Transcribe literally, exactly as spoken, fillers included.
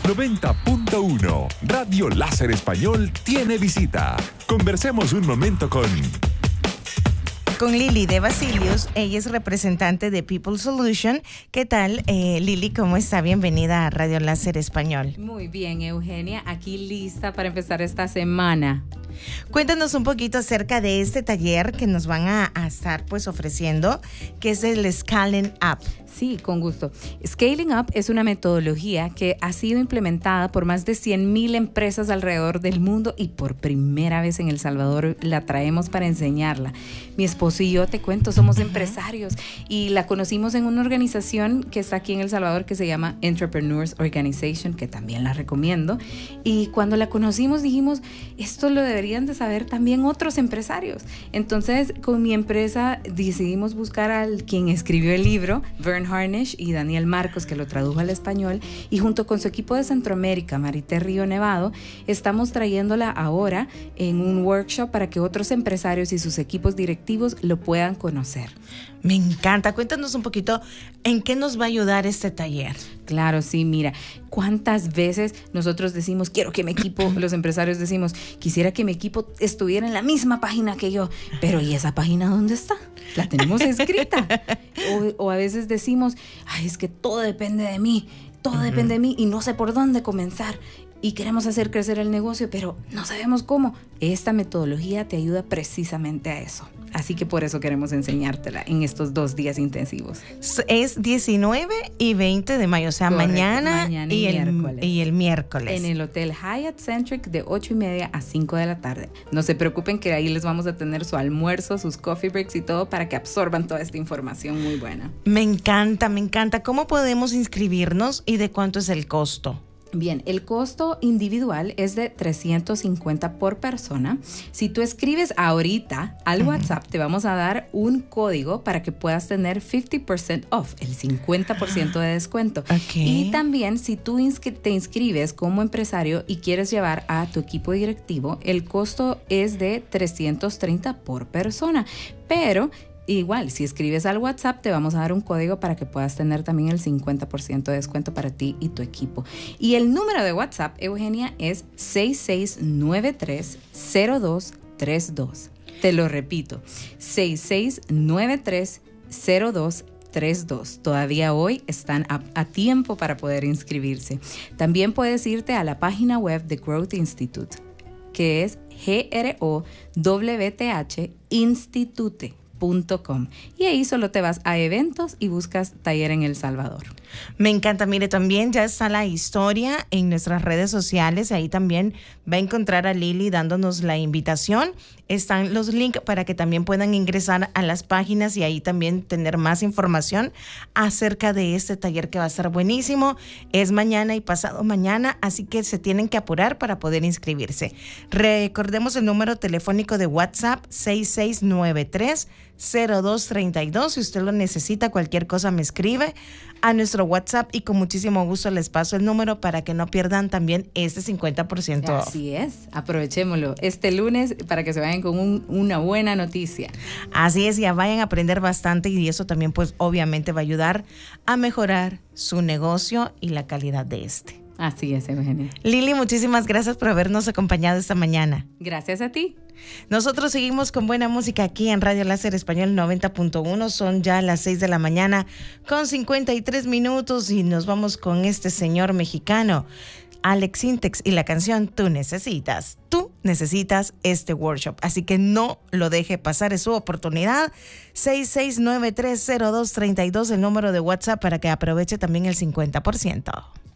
noventa punto uno. Radio Láser Español tiene visita. Conversemos un momento con... Con Lili de Basilius. Ella es representante de People Solution. ¿Qué tal, eh, Lili? ¿Cómo está? Bienvenida a Radio Láser Español. Muy bien, Eugenia. Aquí lista para empezar esta semana. Cuéntanos un poquito acerca de este taller que nos van a, a estar pues ofreciendo, que es el Scaling Up. Sí, con gusto. Scaling Up es una metodología que ha sido implementada por más de cien mil empresas alrededor del mundo y por primera vez en El Salvador la traemos para enseñarla. Mi esposo y yo, te cuento, somos uh-huh. empresarios y la conocimos en una organización que está aquí en El Salvador que se llama Entrepreneurs Organization, que también la recomiendo. Y cuando la conocimos dijimos, esto lo deberían de saber también otros empresarios. Entonces, con mi empresa decidimos buscar al quien escribió el libro, Vern Harnish y Daniel Marcos, que lo tradujo al español, y junto con su equipo de Centroamérica, Marité Río Nevado, estamos trayéndola ahora en un workshop para que otros empresarios y sus equipos directivos lo puedan conocer. Me encanta. Cuéntanos un poquito en qué nos va a ayudar este taller. Claro, sí, mira, ¿cuántas veces nosotros decimos, quiero que mi equipo, los empresarios decimos, quisiera que mi equipo estuviera en la misma página que yo, pero ¿y esa página dónde está? La tenemos escrita. O, o a veces decimos, ay, es que todo depende de mí, todo uh-huh. depende de mí y no sé por dónde comenzar. Y queremos hacer crecer el negocio, pero no sabemos cómo. Esta metodología te ayuda precisamente a eso. Así que por eso queremos enseñártela en estos dos días intensivos. Es diecinueve y veinte de mayo, o sea, Correcto, mañana, mañana y, y, el, miércoles. y el miércoles. En el Hotel Hyatt Centric de ocho y media a cinco de la tarde. No se preocupen que ahí les vamos a tener su almuerzo, sus coffee breaks y todo para que absorban toda esta información muy buena. Me encanta, me encanta. ¿Cómo podemos inscribirnos y de cuánto es el costo? Bien, el costo individual es de trescientos cincuenta por persona. Si tú escribes ahorita al uh-huh. WhatsApp, te vamos a dar un código para que puedas tener cincuenta por ciento off, el cincuenta por ciento de descuento. Okay. Y también, si tú inscri- te inscribes como empresario y quieres llevar a tu equipo directivo, el costo es de trescientos treinta por persona. Pero igual, si escribes al WhatsApp, te vamos a dar un código para que puedas tener también el cincuenta por ciento de descuento para ti y tu equipo. Y el número de WhatsApp, Eugenia, es seis seis nueve tres cero dos tres dos. Te lo repito, seis seis nueve tres cero dos tres dos. Todavía hoy están a, a tiempo para poder inscribirse. También puedes irte a la página web de Growth Institute, que es G R O W T H Institute. Punto com. Y ahí solo te vas a eventos y buscas taller en El Salvador. Me encanta. Mire, también ya está la historia en nuestras redes sociales. Ahí también va a encontrar a Lili dándonos la invitación. Están los links para que también puedan ingresar a las páginas y ahí también tener más información acerca de este taller que va a estar buenísimo. Es mañana y pasado mañana, así que se tienen que apurar para poder inscribirse. Recordemos el número telefónico de WhatsApp seis seis nueve tres cero dos tres dos. Si usted lo necesita, cualquier cosa me escribe a nuestro WhatsApp y con muchísimo gusto les paso el número para que no pierdan también este cincuenta por ciento off. Así es, aprovechémoslo este lunes para que se vayan con un, una buena noticia. Así es, ya vayan a aprender bastante y eso también pues obviamente va a ayudar a mejorar su negocio y la calidad de este. Así es, Eugenia. Lili, muchísimas gracias por habernos acompañado esta mañana. Gracias a ti. Nosotros seguimos con buena música aquí en Radio Láser Español noventa punto uno. Son ya las seis de la mañana con cincuenta y tres minutos y nos vamos con este señor mexicano, Alex Sintex, y la canción Tú Necesitas. Tú necesitas este workshop, así que no lo deje pasar, es su oportunidad. seis seis nueve tres cero dos tres dos, el número de WhatsApp para que aproveche también el cincuenta por ciento.